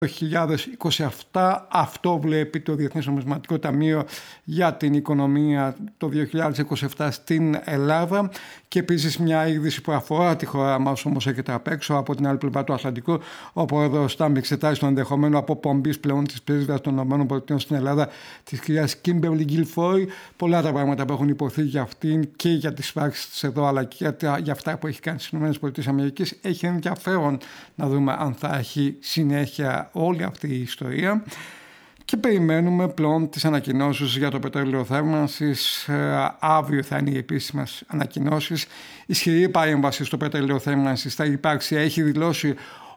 2027. Αυτό βλέπει το Διεθνές Νομισματικό Ταμείο για την οικονομία το 2027 στην Ελλάδα. Και επίσης μια είδηση που αφορά τη χώρα μας, όμως έχετε απ' έξω από την άλλη πλευρά του Ατλαντικού. Ο πρόεδρος Τραμπ εξετάζει το ενδεχομένο αποπομπής πλέον της πρέσβειας των ΗΠΑ στην Ελλάδα, της κυρίας Κίμπερλι Γκίλφορντ. Πολλά τα πράγματα που έχουν υποθεί για αυτήν και για τις πράξεις της εδώ, αλλά και για αυτά που έχει κάνει στις ΗΠΑ. Έχει ενδιαφέρον να δούμε αν θα έχει συνέχεια όλη αυτή η ιστορία. Και περιμένουμε πλέον τις ανακοινώσεις για το πετρέλαιο θέρμανσης. Αύριο θα είναι οι επίσημες ανακοινώσεις. Ισχυρή παρέμβαση στο πετρέλαιο θέρμανσης θα υπάρξει, έχει δηλώσει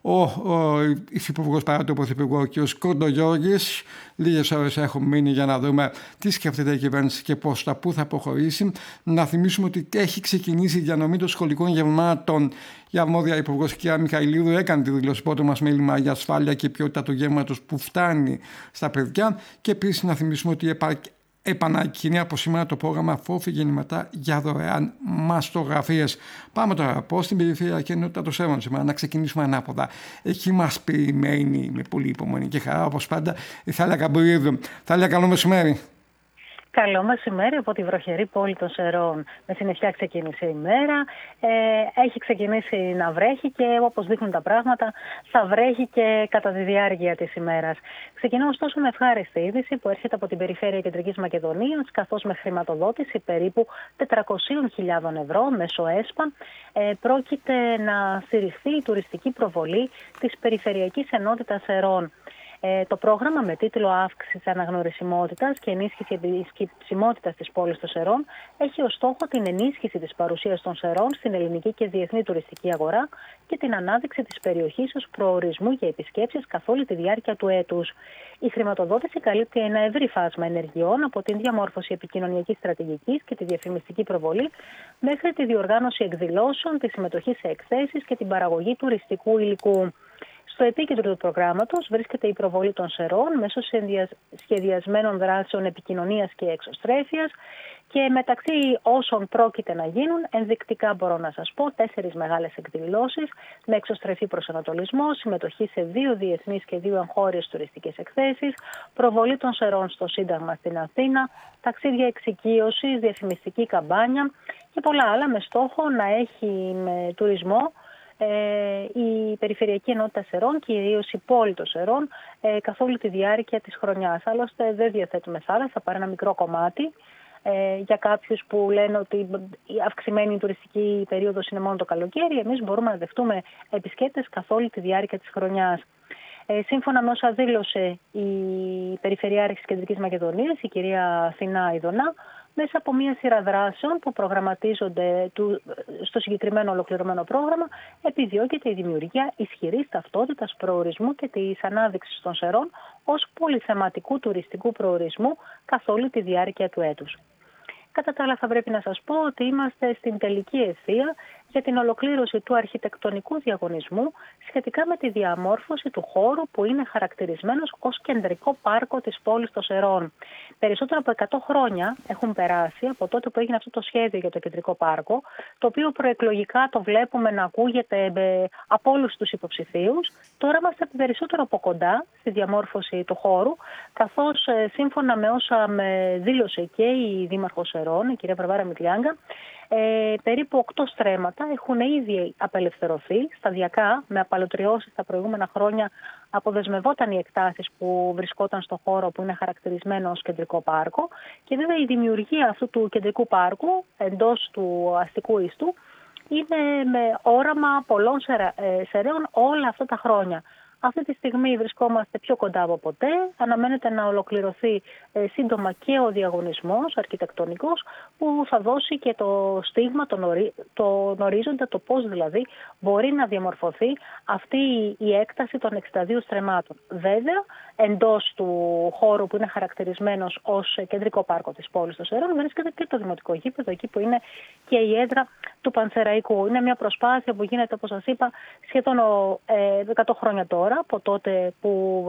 ο υφυπουργός παρά του Πρωθυπουργού, ο κ. Κοντογιώργης. Λίγες ώρες έχουν μείνει για να δούμε τι σκέφτεται η κυβέρνηση και πώς πού θα προχωρήσει. Να θυμίσουμε ότι έχει ξεκινήσει η διανομή των σχολικών γευμάτων. Η αρμόδια υπουργός κ. Μιχαηλίδου έκανε τη δήλωση πρώτο μας μέλημα για ασφάλεια και ποιότητα του γεύματος που φτάνει στα παιδιά. Και επίσης να θυμίσουμε ότι επανακινεί από σήμερα το πρόγραμμα Φόφη Γεννηματά για δωρεάν μαστογραφίες. Πάμε τώρα πώς στην περιφερειακή ενότητα των Σέρων σήμερα, να ξεκινήσουμε ανάποδα. Εκεί μας περιμένει με πολύ υπομονή και χαρά, όπως πάντα, η Θάλια Καμπουρίδου. Θάλια, καλό μεσημέρι. Καλό μεσημέρι από τη βροχερή πόλη των Σερών. Με συννεφιά ξεκίνησε η μέρα. Έχει ξεκινήσει να βρέχει και όπως δείχνουν τα πράγματα θα βρέχει και κατά τη διάρκεια της ημέρας. Ξεκινώ ωστόσο με ευχάριστη είδηση που έρχεται από την περιφέρεια Κεντρικής Μακεδονίας, καθώς με χρηματοδότηση περίπου 400.000 ευρώ μέσω ΕΣΠΑ πρόκειται να στηριχθεί η τουριστική προβολή της Περιφερειακής Ενότητας Σερών. Το πρόγραμμα με τίτλο «Αύξηση αναγνωρισιμότητας και ενίσχυση επισκεψιμότητας της πόλης των Σερών» έχει ως στόχο την ενίσχυση της παρουσίας των Σερών στην ελληνική και διεθνή τουριστική αγορά και την ανάδειξη της περιοχής ως προορισμού για επισκέψεις καθ' όλη τη διάρκεια του έτους. Η χρηματοδότηση καλύπτει ένα ευρύ φάσμα ενεργειών, από την διαμόρφωση επικοινωνιακής στρατηγικής και τη διαφημιστική προβολή μέχρι τη διοργάνωση εκδηλώσεων, τη συμμετοχή σε εκθέσεις και την παραγωγή τουριστικού υλικού. Στο επίκεντρο του προγράμματος βρίσκεται η προβολή των Σερών μέσω σχεδιασμένων δράσεων επικοινωνίας και εξωστρέφειας και μεταξύ όσων πρόκειται να γίνουν, ενδεικτικά μπορώ να σας πω 4 μεγάλες εκδηλώσεις με εξωστρεφή προσανατολισμό, συμμετοχή σε 2 διεθνείς και 2 εγχώριες τουριστικές εκθέσεις, προβολή των Σερών στο Σύνταγμα στην Αθήνα, ταξίδια εξοικείωσης, διαφημιστική καμπάνια και πολλά άλλα με στόχο να έχει τουρισμό η Περιφερειακή Ενότητα Σερών, κυρίως η πόλη των Σερών, καθ' όλη τη διάρκεια της χρονιάς. Άλλωστε δεν διαθέτουμε θάλασσα, παρά ένα μικρό κομμάτι. Για κάποιους που λένε ότι η αυξημένη τουριστική περίοδος είναι μόνο το καλοκαίρι, εμείς μπορούμε να δεχτούμε επισκέπτες καθ' όλη τη διάρκεια της χρονιάς. Σύμφωνα με όσα δήλωσε η Περιφερειάρχης Κεντρικής Μακεδονίας, η κυρία Αθηνά Ιδωνά, μέσα από μια σειρά δράσεων που προγραμματίζονται στο συγκεκριμένο ολοκληρωμένο πρόγραμμα, επιδιώκεται η δημιουργία ισχυρής ταυτότητας προορισμού και της ανάδειξης των Σερών ως πολυθεματικού τουριστικού προορισμού καθ' όλη τη διάρκεια του έτους. Κατά τα άλλα, θα πρέπει να σας πω ότι είμαστε στην τελική ευθεία για την ολοκλήρωση του αρχιτεκτονικού διαγωνισμού σχετικά με τη διαμόρφωση του χώρου που είναι χαρακτηρισμένος ως κεντρικό πάρκο της πόλης των Σερών. Περισσότερο από 100 χρόνια έχουν περάσει από τότε που έγινε αυτό το σχέδιο για το κεντρικό πάρκο, το οποίο προεκλογικά το βλέπουμε να ακούγεται από όλους τους υποψηφίους. Τώρα είμαστε περισσότερο από κοντά στη διαμόρφωση του χώρου, καθώς σύμφωνα με όσα με δήλωσε και η Δήμαρχος Σερών, η κυρία Βαρβάρα Μητλιάγκα, περίπου 8 στρέμματα έχουν ήδη απελευθερωθεί σταδιακά, με απαλωτριώσεις τα προηγούμενα χρόνια. Αποδεσμευόταν οι εκτάσεις που βρισκόταν στο χώρο που είναι χαρακτηρισμένο ως κεντρικό πάρκο και βέβαια η δημιουργία αυτού του κεντρικού πάρκου εντός του αστικού ιστού είναι με όραμα πολλών σεραίων όλα αυτά τα χρόνια. Αυτή τη στιγμή βρισκόμαστε πιο κοντά από ποτέ. Αναμένεται να ολοκληρωθεί σύντομα και ο διαγωνισμός αρχιτεκτονικός που θα δώσει και το στίγμα, τον ορίζοντα, το πώς δηλαδή μπορεί να διαμορφωθεί αυτή η έκταση των 62 στρεμμάτων. Βέβαια, εντός του χώρου που είναι χαρακτηρισμένος ως κεντρικό πάρκο της πόλης των Σερών βρίσκεται και το δημοτικό γήπεδο, εκεί που είναι και η έδρα του Πανσεραϊκού. Είναι μια προσπάθεια που γίνεται, όπως σας είπα, σχεδόν 100 χρόνια τώρα, από τότε που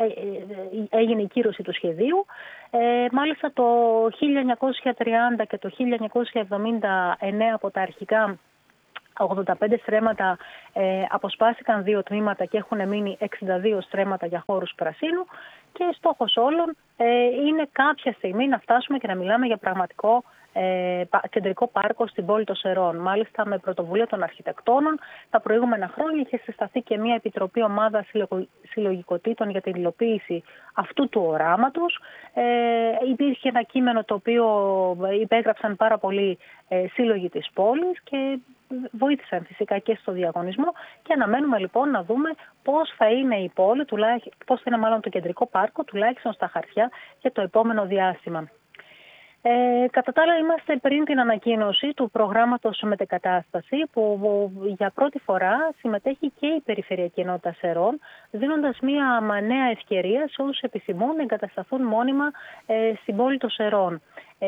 έγινε η κύρωση του σχεδίου. Μάλιστα το 1930 και το 1979 από τα αρχικά 85 στρέμματα αποσπάστηκαν 2 τμήματα και έχουν μείνει 62 στρέμματα για χώρους πρασίνου και στόχος όλων είναι κάποια στιγμή να φτάσουμε και να μιλάμε για πραγματικό κεντρικό πάρκο στην πόλη των Σερών. Μάλιστα, με πρωτοβουλία των αρχιτεκτόνων, τα προηγούμενα χρόνια είχε συσταθεί και μια επιτροπή ομάδα συλλογικοτήτων για την υλοποίηση αυτού του οράματος. Υπήρχε ένα κείμενο το οποίο υπέγραψαν πάρα πολλοί σύλλογοι της πόλης και βοήθησαν φυσικά και στο διαγωνισμό και αναμένουμε λοιπόν να δούμε πώς θα είναι η πόλη, πώς θα είναι μάλλον το κεντρικό πάρκο, τουλάχιστον στα χαρτιά για το επόμενο διάστημα. Κατά τα άλλα, είμαστε πριν την ανακοίνωση του προγράμματος μετεκατάσταση που για πρώτη φορά συμμετέχει και η Περιφερειακή Ενότητα Σερών, δίνοντας μια νέα ευκαιρία σε όσους επιθυμούν να εγκατασταθούν μόνιμα στην πόλη των Σερών,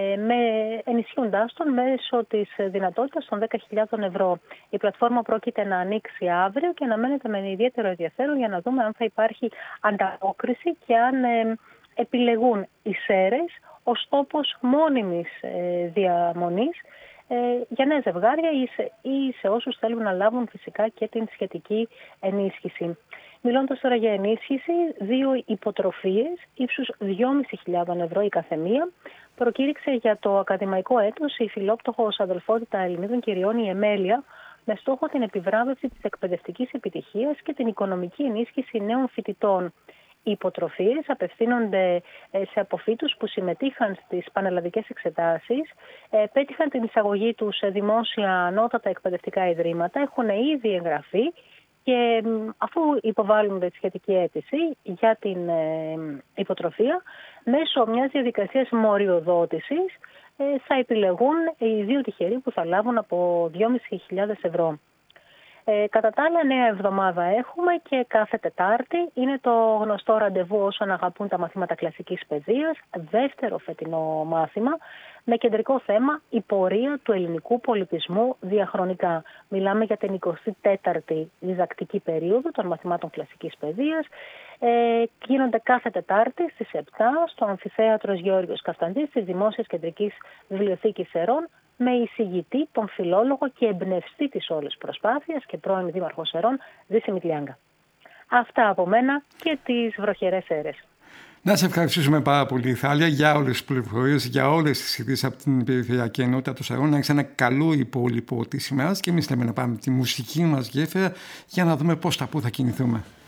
ενισχύοντάς τον μέσω της δυνατότητας των 10.000 ευρώ. Η πλατφόρμα πρόκειται να ανοίξει αύριο και αναμένεται με ιδιαίτερο ενδιαφέρον για να δούμε αν θα υπάρχει ανταπόκριση και αν επιλεγούν οι Σέρες ως τόπος μόνιμης διαμονής για νέα ζευγάρια ή σε όσους θέλουν να λάβουν φυσικά και την σχετική ενίσχυση. Μιλώντας τώρα για ενίσχυση, 2 υποτροφίες ύψους 2.500 ευρώ η καθεμία προκήρυξε για το ακαδημαϊκό έτος η Φιλόπτωχος Αδελφότητα Ελληνίδων Κυριών η Εμέλεια με στόχο την επιβράβευση της εκπαιδευτικής επιτυχίας και την οικονομική ενίσχυση νέων φοιτητών. Οι υποτροφίες απευθύνονται σε αποφύτους που συμμετείχαν στις πανελλαδικές εξετάσεις, πέτυχαν την εισαγωγή τους σε δημόσια ανώτατα εκπαιδευτικά ιδρύματα, έχουν ήδη εγγραφεί και αφού υποβάλλουν τη σχετική αίτηση για την υποτροφία, μέσω μιας διαδικασίας μοριοδότησης θα επιλεγούν οι 2 τυχεροί που θα λάβουν από 2.500 ευρώ. Κατά τα άλλα, νέα εβδομάδα έχουμε και κάθε Τετάρτη είναι το γνωστό ραντεβού όσων αγαπούν τα μαθήματα κλασικής παιδείας, δεύτερο φετινό μάθημα, με κεντρικό θέμα η πορεία του ελληνικού πολιτισμού διαχρονικά. Μιλάμε για την 24η διδακτική περίοδο των μαθημάτων κλασικής παιδείας. Γίνονται κάθε Τετάρτη στις 7 στο Αμφιθέατρος Γεώργιος Καφταντής της Δημόσιας Κεντρικής Βιβλιοθήκης Σερών, με εισηγητή τον φιλόλογο και εμπνευστή της όλης προσπάθειας και πρώην Δήμαρχο Σερών, Δύση Μητλιάγκα. Αυτά από μένα και τις βροχερές αίρες. Να σε ευχαριστήσουμε πάρα πολύ, Θάλια, για όλες τις πληροφορίες, για όλες τις ειδήσεις από την Περιφερειακή Ενότητα των Σερών. Να έχεις ένα καλό υπόλοιπο της ημέρας και εμείς λέμε να πάμε τη μουσική μας γέφυρα για να δούμε πώς τα πού θα κινηθούμε.